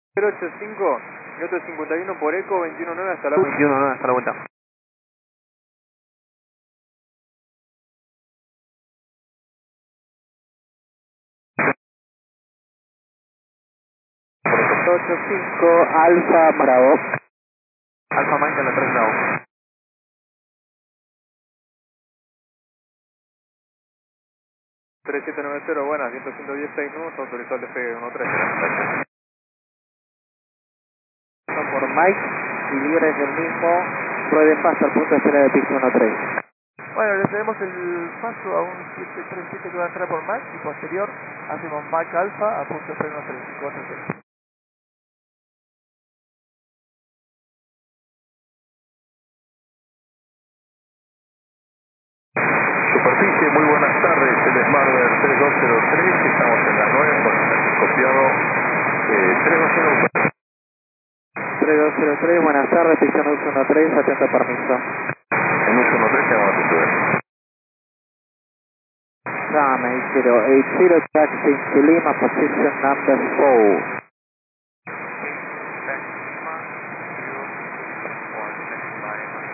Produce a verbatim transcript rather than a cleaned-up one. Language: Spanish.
cero ocho cinco, minuto cincuenta y uno por eco, veintiuno nueve hasta la vuelta. veintiuno nueve hasta la vuelta. ocho cinco, Alfa Bravo. Alfa Mike en la tres Bravo. tres siete nueve cero, buenas, viento ciento dieciséis nudos, autorizado el despegue uno tres. Por Mike y libres del mismo, rueden paso al punto de espera de piso uno tres. Bueno, le cedemos el paso a un siete tres siete que va a entrar por Mike y posterior hacemos Mike Alfa a punto de espera uno tres. cuatro tres. Superficie, muy buenas tardes, el Smartbird tres dos cero tres, estamos en la nueve, con el copiado eh, tres dos cero tres. tres dos cero tres, buenas tardes, piso uno tres, atento permiso. En uso uno tres llamamos a tu Ram eight zero eight zero, taxi to Lima, position number four.